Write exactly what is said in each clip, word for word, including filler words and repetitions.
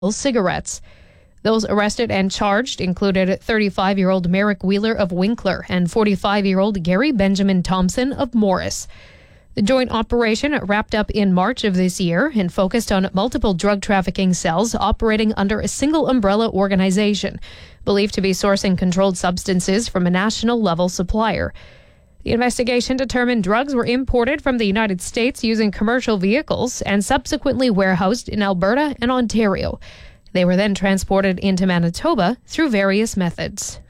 cigarettes. Those arrested and charged included thirty-five-year-old Merrick Wheeler of Winkler and forty-five-year-old Gary Benjamin Thompson of Morris. The joint operation wrapped up in March of this year and focused on multiple drug trafficking cells operating under a single umbrella organization, believed to be sourcing controlled substances from a national-level supplier. The investigation determined drugs were imported from the United States using commercial vehicles and subsequently warehoused in Alberta and Ontario. They were then transported into Manitoba through various methods.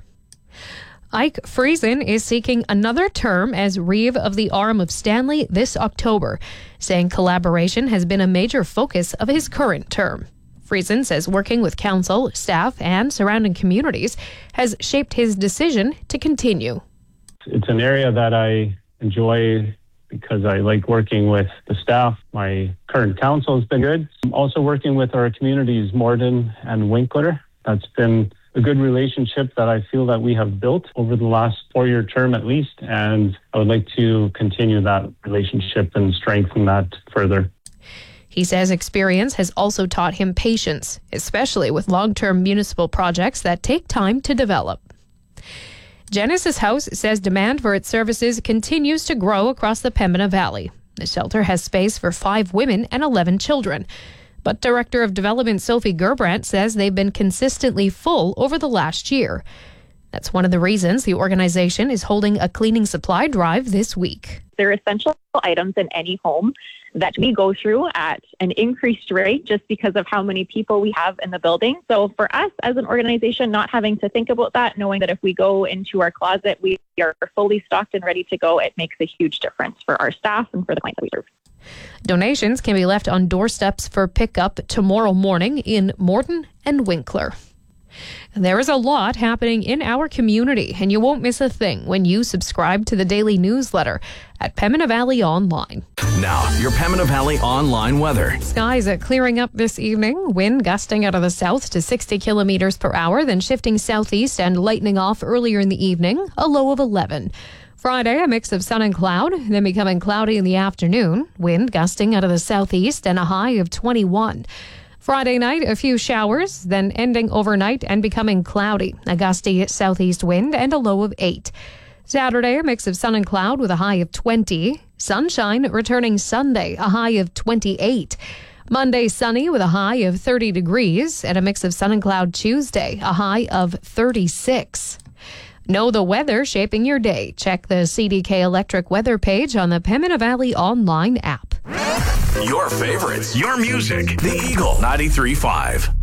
Ike Friesen is seeking another term as Reeve of the Arm of Stanley this October, saying collaboration has been a major focus of his current term. Friesen says working with council, staff, and surrounding communities has shaped his decision to continue. It's an area that I enjoy because I like working with the staff. My current council has been good. I'm also working with our communities, Morden and Winkler. That's been a good relationship that I feel that we have built over the last four-year term at least, and I would like to continue that relationship and strengthen that further. He says experience has also taught him patience, especially with long-term municipal projects that take time to develop. Genesis House says demand for its services continues to grow across the Pembina Valley. The shelter has space for five women and eleven children. But Director of Development Sophie Gerbrandt says they've been consistently full over the last year. That's one of the reasons the organization is holding a cleaning supply drive this week. There are essential items in any home that we go through at an increased rate just because of how many people we have in the building. So for us as an organization, not having to think about that, knowing that if we go into our closet, we are fully stocked and ready to go, it makes a huge difference for our staff and for the clients that we serve. Donations can be left on doorsteps for pickup tomorrow morning in Morden and Winkler. There is a lot happening in our community, and you won't miss a thing when you subscribe to the daily newsletter at Pembina Valley Online. Now, your Pembina Valley Online weather. Skies are clearing up this evening. Wind gusting out of the south to sixty kilometers per hour, then shifting southeast and lightening off earlier in the evening, a low of eleven. Friday, a mix of sun and cloud, then becoming cloudy in the afternoon. Wind gusting out of the southeast and a high of twenty-one. Friday night, a few showers, then ending overnight and becoming cloudy. A gusty southeast wind and a low of eight. Saturday, a mix of sun and cloud with a high of twenty. Sunshine returning Sunday, a high of twenty-eight. Monday, sunny with a high of thirty degrees and a mix of sun and cloud Tuesday, a high of thirty-six. Know the weather shaping your day. Check the C D K Electric weather page on the Pembina Valley Online app. Your favorites, your music. The Eagle ninety-three point five.